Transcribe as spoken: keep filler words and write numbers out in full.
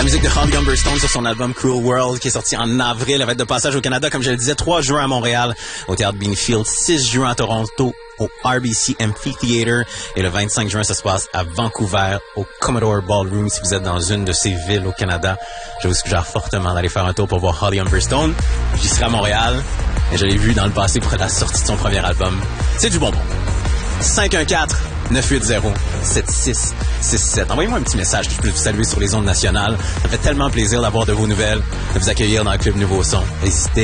La musique de Holly Humberstone sur son album Cruel World qui est sorti en avril. Elle va être de passage au Canada, comme je le disais, trois juin à Montréal, au Théâtre Beanfield, six juin à Toronto, au R B C Amphitheater, et le vingt-cinq juin, ça se passe à Vancouver, au Commodore Ballroom. Si vous êtes dans une de ces villes au Canada, je vous suggère fortement d'aller faire un tour pour voir Holly Humberstone. J'y serai à Montréal, et je l'ai vu dans le passé pour la sortie de son premier album. C'est du bonbon. cinq un quatre, neuf huit zéro, sept six six sept. Envoyez-moi un petit message que je peux vous saluer sur les ondes nationales. Ça me fait tellement plaisir d'avoir de vos nouvelles, de vous accueillir dans le Club Nouveau Son. N'hésitez